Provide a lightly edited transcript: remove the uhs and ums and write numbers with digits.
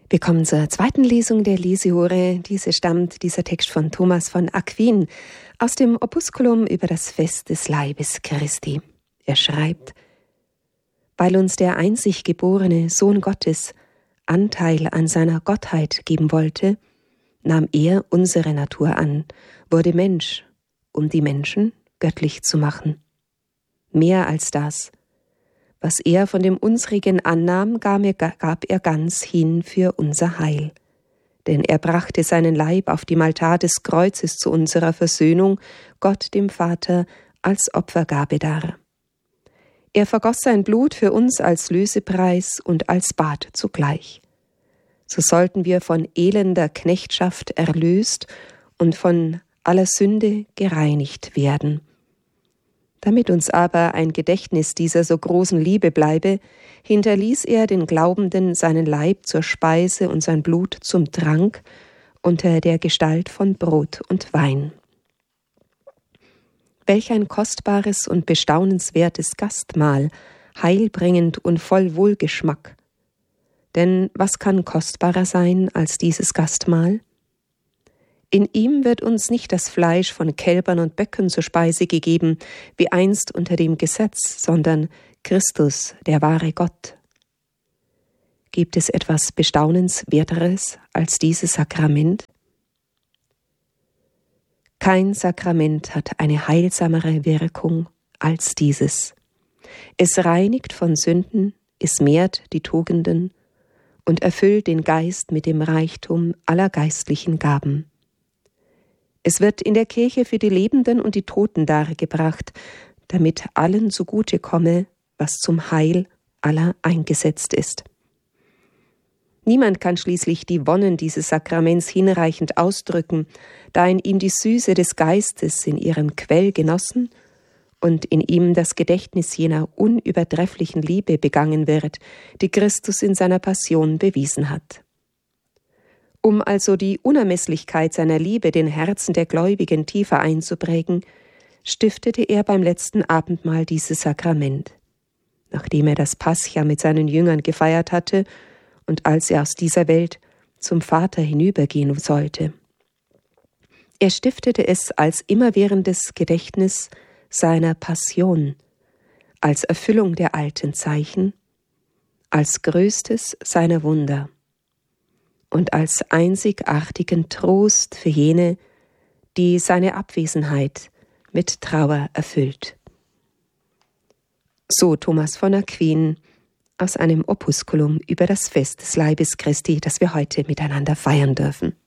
Wir kommen zur zweiten Lesung der Lesehore. Dieser Text von Thomas von Aquin aus dem Opusculum über das Fest des Leibes Christi. Er schreibt: Weil uns der einzig geborene Sohn Gottes Anteil an seiner Gottheit geben wollte, nahm er unsere Natur an, wurde Mensch, um die Menschen göttlich zu machen. Mehr als das: Was er von dem Unsrigen annahm, gab er ganz hin für unser Heil. Denn er brachte seinen Leib auf dem Altar des Kreuzes zu unserer Versöhnung, Gott dem Vater, als Opfergabe dar. Er vergoss sein Blut für uns als Lösepreis und als Bad zugleich. So sollten wir von elender Knechtschaft erlöst und von aller Sünde gereinigt werden. Damit uns aber ein Gedächtnis dieser so großen Liebe bleibe, hinterließ er den Glaubenden seinen Leib zur Speise und sein Blut zum Trank unter der Gestalt von Brot und Wein. Welch ein kostbares und bestaunenswertes Gastmahl, heilbringend und voll Wohlgeschmack. Denn was kann kostbarer sein als dieses Gastmahl? In ihm wird uns nicht das Fleisch von Kälbern und Böcken zur Speise gegeben, wie einst unter dem Gesetz, sondern Christus, der wahre Gott. Gibt es etwas Bestaunenswerteres als dieses Sakrament? Kein Sakrament hat eine heilsamere Wirkung als dieses. Es reinigt von Sünden, es mehrt die Tugenden und erfüllt den Geist mit dem Reichtum aller geistlichen Gaben. Es wird in der Kirche für die Lebenden und die Toten dargebracht, damit allen zugute komme, was zum Heil aller eingesetzt ist. Niemand kann schließlich die Wonnen dieses Sakraments hinreichend ausdrücken, da in ihm die Süße des Geistes in ihrem Quell genossen und in ihm das Gedächtnis jener unübertrefflichen Liebe begangen wird, die Christus in seiner Passion bewiesen hat. Um also die Unermesslichkeit seiner Liebe den Herzen der Gläubigen tiefer einzuprägen, stiftete er beim letzten Abendmahl dieses Sakrament. Nachdem er das Pascha mit seinen Jüngern gefeiert hatte und als er aus dieser Welt zum Vater hinübergehen sollte. Er stiftete es als immerwährendes Gedächtnis seiner Passion, als Erfüllung der alten Zeichen, als größtes seiner Wunder und als einzigartigen Trost für jene, die seine Abwesenheit mit Trauer erfüllt. So Thomas von Aquin aus einem Opusculum über das Fest des Leibes Christi, das wir heute miteinander feiern dürfen.